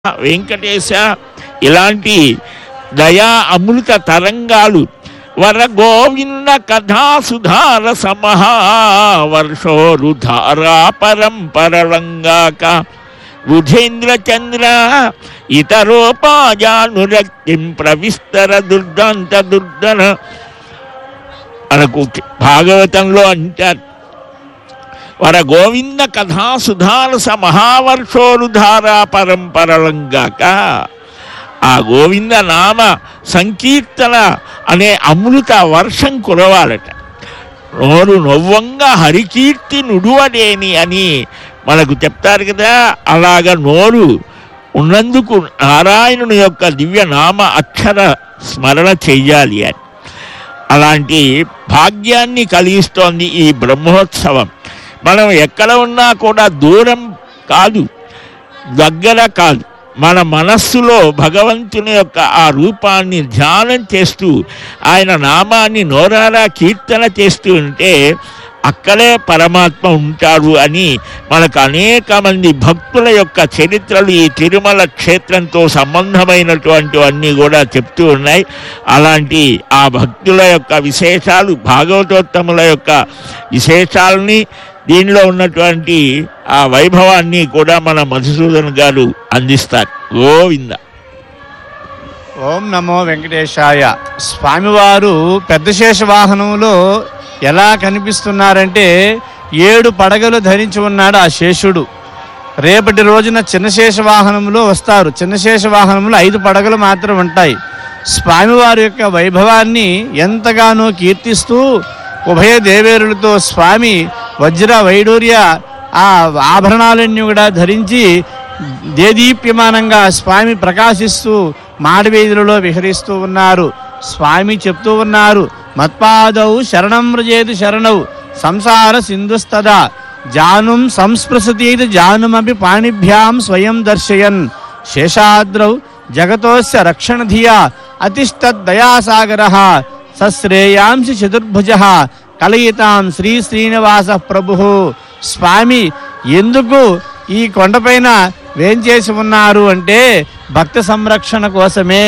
వెంకటేశ ఇలాంటి దయా అమృత తరంగాలు వర గోవింద కథా సుధార సమహావర్షోరుధారా పరంపరలంగాక బుధేంద్ర చంద్ర ఇతరోపాజానురక్తిం ప్రవిస్తర దుర్దాంత దుర్ధన మనకు భాగవతంలో అంటారు. వర గోవింద కథా సుధారస మహావర్షోరుధారా పరంపరలంగాక. ఆ గోవింద నామ సంకీర్తన అనే అమృత వర్షం కురవాలట. నోరు నొవ్వంగా హరికీర్తి నుడువడేని అని మనకు చెప్తారు కదా. అలాగ నోరు ఉన్నందుకు నారాయణుని యొక్క దివ్య నామ అక్షర స్మరణ చెయ్యాలి అని. అలాంటి భాగ్యాన్ని కలిగిస్తోంది ఈ బ్రహ్మోత్సవం. మనం ఎక్కడ ఉన్నా కూడా దూరం కాదు, దగ్గర కాదు. మన మనస్సులో భగవంతుని యొక్క ఆ రూపాన్ని ధ్యానం చేస్తూ ఆయన నామాన్ని నోరారా కీర్తన చేస్తూ ఉంటే అక్కడే పరమాత్మ ఉంటాడు అని మనకు అనేక మంది భక్తుల యొక్క చరిత్రలు ఈ తిరుమల క్షేత్రంతో సంబంధమైనటువంటివన్నీ కూడా చెప్తూ ఉన్నాయి. అలాంటి ఆ భక్తుల యొక్క విశేషాలు, భాగవతోత్తముల యొక్క విశేషాలని, దీనిలో ఉన్నటువంటి ఆ వైభవాన్ని కూడా మన మధుసూదన్ గారు అందిస్తారు. గోవింద. ఓం నమో వెంకటేశాయ. స్వామివారు పెద్ద శేష వాహనంలో ఎలా కనిపిస్తున్నారంటే 7 పడగలు ధరించి ఉన్నాడు ఆ శేషుడు. రేపటి రోజున చిన్నశేష వాహనంలో వస్తారు. చిన్నశేష వాహనంలో 5 పడగలు మాత్రం ఉంటాయి. స్వామివారి యొక్క వైభవాన్ని ఎంతగానో కీర్తిస్తూ ఉభయ దేవేరులతో స్వామి వజ్ర వైడూర్య ఆ ఆభరణాలన్నీ కూడా ధరించి దేదీప్యమానంగా స్వామి ప్రకాశిస్తూ మాడవీధులలో విహరిస్తూ ఉన్నారు. స్వామి చెప్తూ ఉన్నారు, మత్పాదౌ శరణం వ్రజేతు శరణౌ సంసార సింధుస్తదా జానుం సంస్పృశతీతి జానుమపి పాణిభ్యాం స్వయం దర్శయన్ శేషాద్రౌ జగతోస్య రక్షణధియా అతిష్టద్దయాసాగరః సశ్రేయాంసి చతుర్భుజః కలయితాం శ్రీ శ్రీనివాస ప్రభు. స్వామి ఎందుకు ఈ కొండపైన వేంచేసి ఉన్నారు అంటే భక్త సంరక్షణ కోసమే.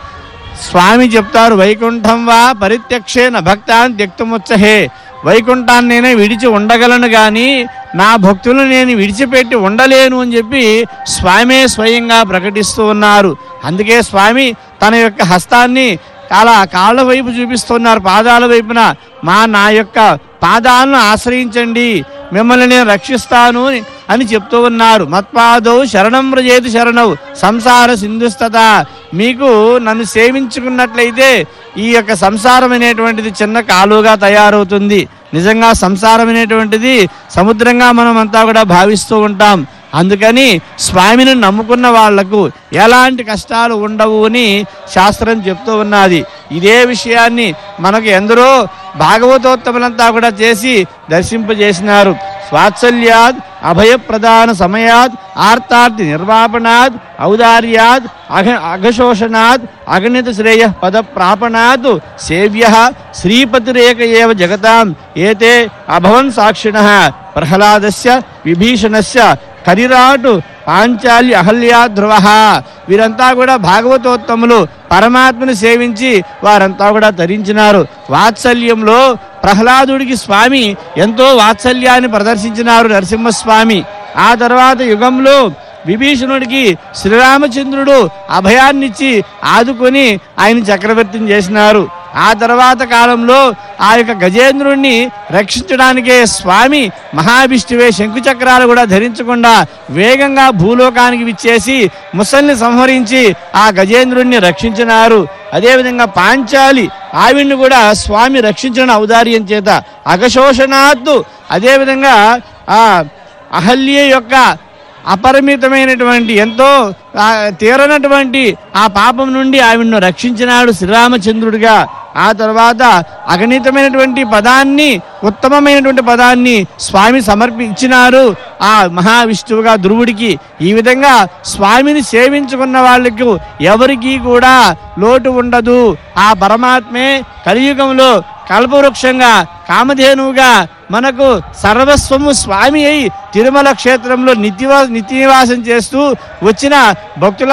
స్వామి చెప్తారు, వైకుంఠం వా పరిత్యక్షేన భక్తాన్ త్యక్తుముచ్చహే. వైకుంఠాన్ని నేనే విడిచి ఉండగలను కానీ నా భక్తులను నేను విడిచిపెట్టి ఉండలేను అని చెప్పి స్వామే స్వయంగా ప్రకటిస్తూ ఉన్నారు. అందుకే స్వామి తన యొక్క హస్తాన్ని కాళ్ళ వైపు చూపిస్తున్నారు, పాదాల వైపున. నా యొక్క పాదాలను ఆశ్రయించండి, మిమ్మల్ని నేను రక్షిస్తాను అని చెప్తూ ఉన్నారు. మత్పాదౌ శరణం వ్రజేతు శరణౌ సంసార సింధుస్తత. మీకు నన్ను సేవించుకున్నట్లయితే ఈ యొక్క సంసారం అనేటువంటిది చిన్న కాలువగా తయారవుతుంది. నిజంగా సంసారం అనేటువంటిది సముద్రంగా మనం అంతా కూడా భావిస్తూ ఉంటాం. అందుకని స్వామిని నమ్ముకున్న వాళ్లకు ఎలాంటి కష్టాలు ఉండవు అని శాస్త్రం చెప్తూ ఉన్నది. ఇదే విషయాన్ని మనకు ఎందరో భాగవతోత్తములంతా కూడా చేసి దర్శింపజేసినారు. స్వాత్సల్యాద్ అభయప్రదాన సమయాద్ ఆర్తార్థి నిర్వాపణాద్ ఔదార్యాద్ అఘశోషణాద్ అగణిత శ్రేయ పద ప్రాపణాద్ సేవ్య శ్రీపతిరేక ఏవ జగతాం ఏతే అభవన్ సాక్షిణః ప్రహ్లాదస్య విభీషణస్య కరిరాటు పాంచాలి అహల్యా ధ్రువ. వీరంతా కూడా భాగవతోత్తములు, పరమాత్మను సేవించి వారంతా కూడా తరించినారు. వాత్సల్యంలో ప్రహ్లాదుడికి స్వామి ఎంతో వాత్సల్యాన్ని ప్రదర్శించినారు నరసింహస్వామి. ఆ తర్వాత యుగంలో విభీషణుడికి శ్రీరామచంద్రుడు అభయాన్నిచ్చి ఆదుకొని ఆయన చక్రవర్తిని చేసినారు. ఆ తర్వాత కాలంలో ఆ యొక్క గజేంద్రుణ్ణి రక్షించడానికే స్వామి మహావిష్ణువే శంకుచక్రాలు కూడా ధరించకుండా వేగంగా భూలోకానికి విచ్చేసి ముసల్ని సంహరించి ఆ గజేంద్రుణ్ణి రక్షించినారు. అదేవిధంగా పాంచాలి ఆవిడ్ని కూడా స్వామి రక్షించిన ఔదార్యం చేత అఘశోషణాత్తు. అదేవిధంగా ఆ అహల్య యొక్క అపరిమితమైనటువంటి ఎంతో తీరనటువంటి ఆ పాపం నుండి ఆవిడను రక్షించినాడు శ్రీరామచంద్రుడిగా. ఆ తర్వాత అగణితమైనటువంటి పదాన్ని, ఉత్తమమైనటువంటి పదాన్ని స్వామి సమర్పించినారు ఆ మహావిష్ణువుగా ధ్రువుడికి. ఈ విధంగా స్వామిని సేవించుకున్న వాళ్ళకు ఎవరికీ కూడా లోటు ఉండదు. ఆ పరమాత్మే కలియుగంలో కల్పవృక్షంగా కామధేనువుగా మనకు సర్వస్వము స్వామి అయి తిరుమల క్షేత్రంలో నిత్య నివాసం చేస్తూ వచ్చిన భక్తుల